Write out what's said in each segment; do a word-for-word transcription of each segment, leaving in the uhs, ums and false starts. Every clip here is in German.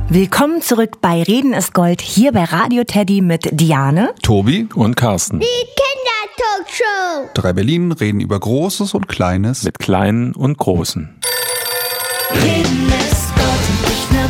Willkommen zurück bei Reden ist Gold, hier bei Radio Teddy mit Diane, Tobi und Carsten. Die Kindertalkshow. Drei Berlin reden über Großes und Kleines. Mit Kleinen und Großen. Reden ist Gold und ich ne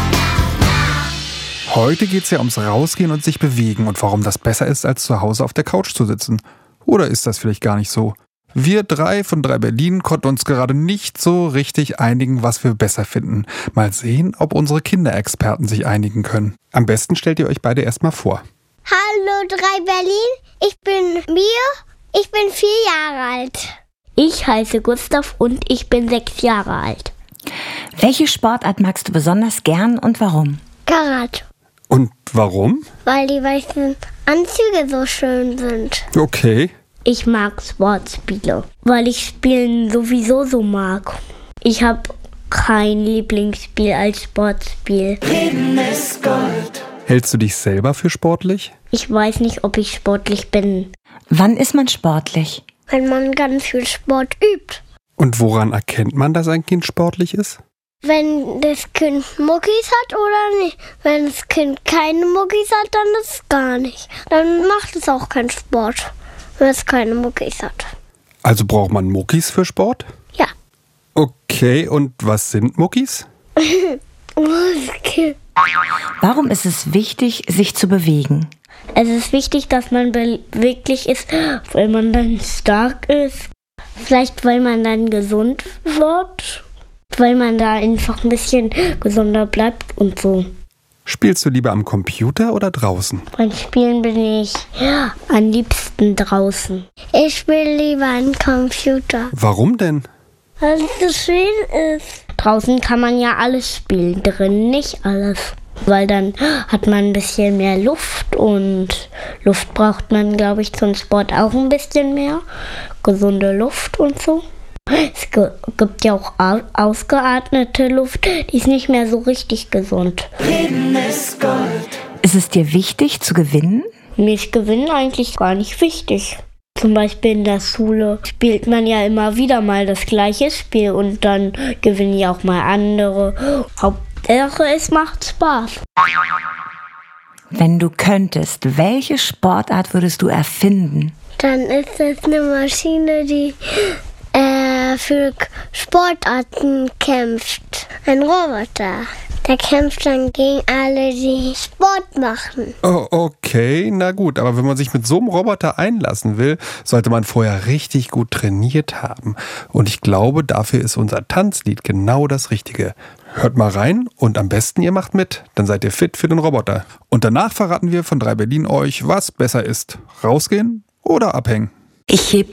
Heute geht's ja ums Rausgehen und sich bewegen und warum das besser ist, als zu Hause auf der Couch zu sitzen. Oder ist das vielleicht gar nicht so? Wir drei von Drei Berlin konnten uns gerade nicht so richtig einigen, was wir besser finden. Mal sehen, ob unsere Kinderexperten sich einigen können. Am besten stellt ihr euch beide erstmal vor. Hallo Drei Berlin, ich bin Mia, ich bin vier Jahre alt. Ich heiße Gustav und ich bin sechs Jahre alt. Welche Sportart magst du besonders gern und warum? Karate. Und warum? Weil die weißen Anzüge so schön sind. Okay. Ich mag Sportspiele, weil ich Spielen sowieso so mag. Ich habe kein Lieblingsspiel als Sportspiel. Reden ist Gold. Hältst du dich selber für sportlich? Ich weiß nicht, ob ich sportlich bin. Wann ist man sportlich? Wenn man ganz viel Sport übt. Und woran erkennt man, dass ein Kind sportlich ist? Wenn das Kind Muckis hat oder nicht. Wenn das Kind keine Muckis hat, dann ist es gar nicht. Dann macht es auch keinen Sport, wenn es keine Muckis hat. Also braucht man Muckis für Sport? Ja. Okay, und was sind Muckis? Warum ist es wichtig, sich zu bewegen? Es ist wichtig, dass man beweglich ist, weil man dann stark ist. Vielleicht, weil man dann gesund wird. Weil man da einfach ein bisschen gesunder bleibt und so. Spielst du lieber am Computer oder draußen? Beim Spielen bin ich ja, am liebsten draußen. Ich spiele lieber am Computer. Warum denn? Weil es so schön ist. Draußen kann man ja alles spielen, drin nicht alles. Weil dann hat man ein bisschen mehr Luft und Luft braucht man, glaube ich, zum Sport auch ein bisschen mehr. Gesunde Luft und so. Es gibt ja auch ausgeatmete Luft, die ist nicht mehr so richtig gesund. Reden ist Gold. Ist es dir wichtig zu gewinnen? Mir ist Gewinnen eigentlich gar nicht wichtig. Zum Beispiel in der Schule spielt man ja immer wieder mal das gleiche Spiel und dann gewinnen ja auch mal andere. Hauptsache, es macht Spaß. Wenn du könntest, welche Sportart würdest du erfinden? Dann ist es eine Maschine, die äh, für Sportarten kämpft. Ein Roboter. Der kämpft dann gegen alle, die Sport machen. Oh, okay, na gut. Aber wenn man sich mit so einem Roboter einlassen will, sollte man vorher richtig gut trainiert haben. Und ich glaube, dafür ist unser Tanzlied genau das Richtige. Hört mal rein und am besten ihr macht mit, dann seid ihr fit für den Roboter. Und danach verraten wir von Drei Berlin euch, was besser ist. Rausgehen oder abhängen? Ich heb